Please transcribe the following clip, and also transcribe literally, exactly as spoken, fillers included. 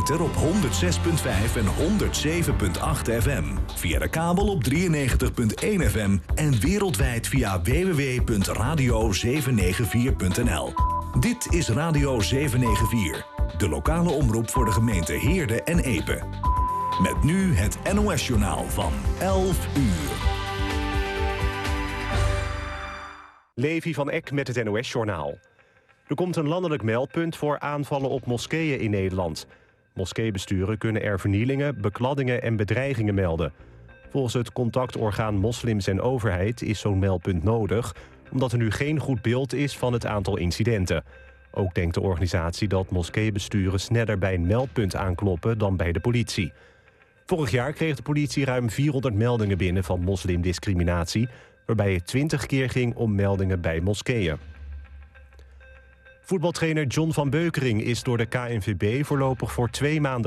ether op honderd zes komma vijf en honderd zeven komma acht F M. Via de kabel op drieënnegentig komma één F M en wereldwijd via w w w punt radio zeven negen vier punt n l. Dit is Radio zeven negen vier, de lokale omroep voor de gemeente Heerde en Epe. Met nu het N O S-journaal van elf uur. Levi van Eck met het N O S-journaal. Er komt een landelijk meldpunt voor aanvallen op moskeeën in Nederland. Moskeebesturen kunnen er vernielingen, bekladdingen en bedreigingen melden. Volgens het contactorgaan Moslims en Overheid is zo'n meldpunt nodig, omdat er nu geen goed beeld is van het aantal incidenten. Ook denkt de organisatie dat moskeebesturen sneller bij een meldpunt aankloppen dan bij de politie. Vorig jaar kreeg de politie ruim vierhonderd meldingen binnen van moslimdiscriminatie, waarbij het twintig keer ging om meldingen bij moskeeën. Voetbaltrainer John van Beukering is door de K N V B voorlopig voor twee maanden